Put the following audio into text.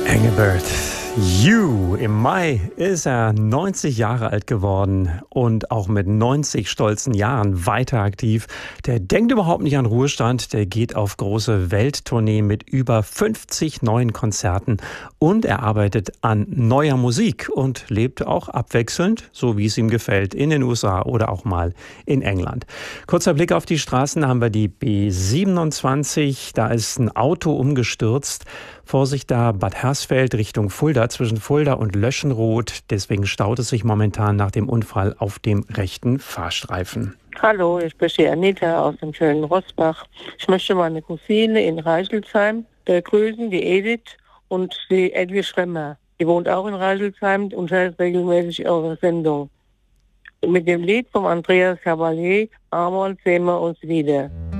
Engelbert, You. Im Mai ist er 90 Jahre alt geworden und auch mit 90 stolzen Jahren weiter aktiv. Der denkt überhaupt nicht an Ruhestand, der geht auf große Welttournee mit über 50 neuen Konzerten und er arbeitet an neuer Musik und lebt auch abwechselnd, so wie es ihm gefällt, in den USA oder auch mal in England. Kurzer Blick auf die Straßen, haben wir die B27, da ist ein Auto umgestürzt. Vorsicht da, Bad Hersfeld Richtung Fulda, zwischen Fulda und Löschenroth. Deswegen staut es sich momentan nach dem Unfall auf dem rechten Fahrstreifen. Hallo, ich bin die Anita aus dem schönen Rossbach. Ich möchte meine Cousine in Reichelsheim begrüßen, die Edith und die Edwin Schremmer. Die wohnt auch in Reichelsheim und hört regelmäßig eure Sendung. Mit dem Lied von Andreas Cavalier, einmal sehen wir uns wieder.